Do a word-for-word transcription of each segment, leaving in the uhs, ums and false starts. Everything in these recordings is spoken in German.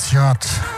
J.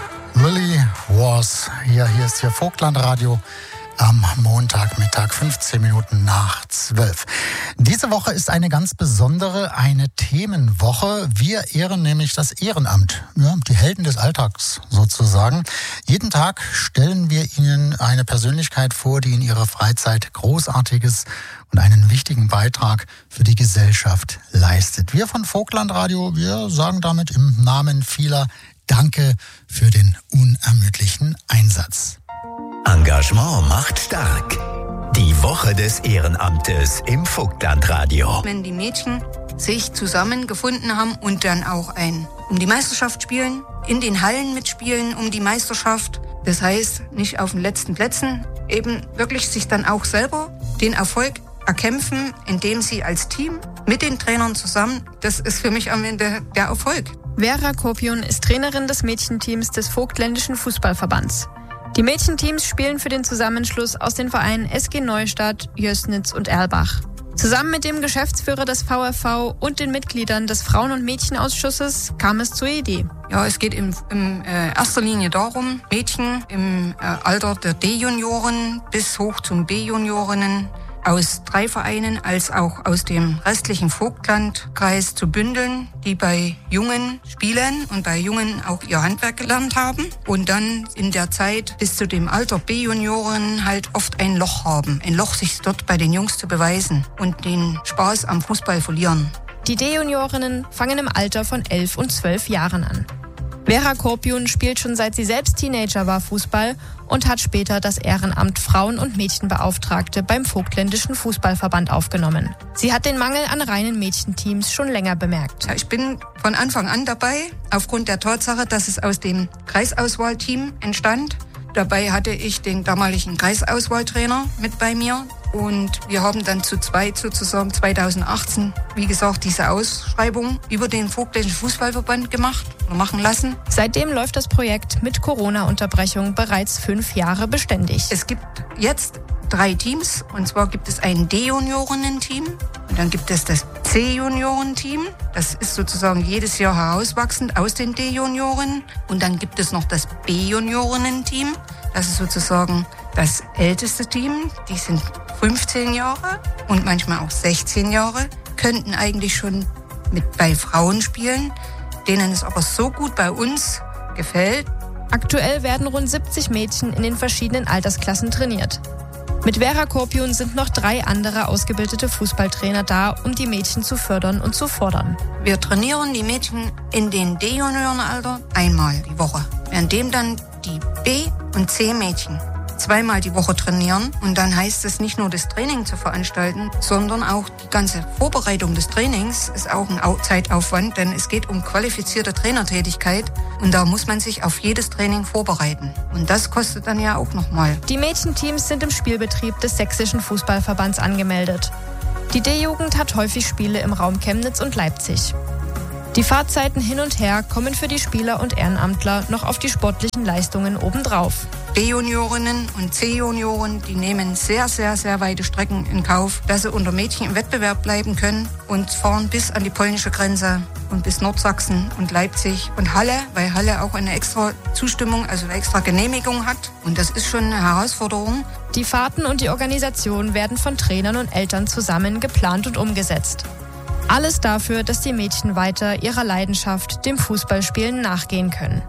Lily Was. Ja, hier ist Ihr Vogtlandradio am Montagmittag, fünfzehn Minuten nach zwölf. Diese Woche ist eine ganz besondere, eine Themenwoche. Wir ehren nämlich das Ehrenamt, ja, die Helden des Alltags sozusagen. Jeden Tag stellen wir Ihnen eine Persönlichkeit vor, die in ihrer Freizeit Großartiges und einen wichtigen Beitrag für die Gesellschaft leistet. Wir von Vogtlandradio, wir sagen damit im Namen vieler Danke für den unermüdlichen Einsatz. Engagement macht stark. Die Woche des Ehrenamtes im Vogtlandradio. Wenn die Mädchen sich zusammengefunden haben und dann auch ein um die Meisterschaft spielen, in den Hallen mitspielen um die Meisterschaft. Das heißt, nicht auf den letzten Plätzen, eben wirklich sich dann auch selber den Erfolg erkämpfen, indem sie als Team mit den Trainern zusammen, das ist für mich am Ende der Erfolg. Vera Kopion ist Trainerin des Mädchenteams des Vogtländischen Fußballverbands. Die Mädchenteams spielen für den Zusammenschluss aus den Vereinen S G Neustadt, Jößnitz und Erlbach. Zusammen mit dem Geschäftsführer des V F V und den Mitgliedern des Frauen- und Mädchenausschusses kam es zur Idee. Ja, es geht in, in äh, erster Linie darum, Mädchen im äh, Alter der D-Junioren bis hoch zum B-Juniorinnen aus drei Vereinen als auch aus dem restlichen Vogtlandkreis zu bündeln, die bei Jungen spielen und bei Jungen auch ihr Handwerk gelernt haben und dann in der Zeit bis zu dem Alter B-Junioren halt oft ein Loch haben. Ein Loch, sich dort bei den Jungs zu beweisen und den Spaß am Fußball verlieren. Die D-Juniorinnen fangen im Alter von elf und zwölf Jahren an. Vera Kopion spielt schon seit sie selbst Teenager war Fußball und hat später das Ehrenamt Frauen- und Mädchenbeauftragte beim Vogtländischen Fußballverband aufgenommen. Sie hat den Mangel an reinen Mädchenteams schon länger bemerkt. Ja, ich bin von Anfang an dabei, aufgrund der Tatsache, dass es aus dem Kreisauswahlteam entstand. Dabei hatte ich den damaligen Kreisauswahltrainer mit bei mir. Und wir haben dann zu zweit sozusagen zweitausendachtzehn, wie gesagt, diese Ausschreibung über den Vogtländischen Fußballverband gemacht oder machen lassen. Seitdem läuft das Projekt mit Corona-Unterbrechung bereits fünf Jahre beständig. Es gibt jetzt drei Teams, und zwar gibt es ein D-Juniorinnen-Team und dann gibt es das C-Junioren-Team. Das ist sozusagen jedes Jahr herauswachsend aus den D-Junioren. Und dann gibt es noch das B-Juniorinnen-Team. Das ist sozusagen das älteste Team. Die sind fünfzehn Jahre und manchmal auch sechzehn Jahre, könnten eigentlich schon mit bei Frauen spielen, denen es aber so gut bei uns gefällt. Aktuell werden rund siebzig Mädchen in den verschiedenen Altersklassen trainiert. Mit Vera Kopion sind noch drei andere ausgebildete Fußballtrainer da, um die Mädchen zu fördern und zu fordern. Wir trainieren die Mädchen in den D-Juniorenalter einmal die Woche, währenddem dann die B- und C-Mädchen zweimal die Woche trainieren. Und dann heißt es nicht nur das Training zu veranstalten, sondern auch die ganze Vorbereitung des Trainings ist auch ein Zeitaufwand, denn es geht um qualifizierte Trainertätigkeit und da muss man sich auf jedes Training vorbereiten. Und das kostet dann ja auch nochmal. Die Mädchenteams sind im Spielbetrieb des Sächsischen Fußballverbands angemeldet. Die D-Jugend hat häufig Spiele im Raum Chemnitz und Leipzig. Die Fahrzeiten hin und her kommen für die Spieler und Ehrenamtler noch auf die sportlichen Leistungen obendrauf. B-Juniorinnen und C-Junioren, die nehmen sehr, sehr, sehr weite Strecken in Kauf, dass sie unter Mädchen im Wettbewerb bleiben können und fahren bis an die polnische Grenze und bis Nordsachsen und Leipzig und Halle, weil Halle auch eine extra Zustimmung, also eine extra Genehmigung hat. Und das ist schon eine Herausforderung. Die Fahrten und die Organisation werden von Trainern und Eltern zusammen geplant und umgesetzt. Alles dafür, dass die Mädchen weiter ihrer Leidenschaft, dem Fußballspielen, nachgehen können.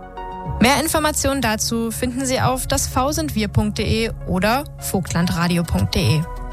Mehr Informationen dazu finden Sie auf das v sind wir punkt de oder vogtlandradio punkt de.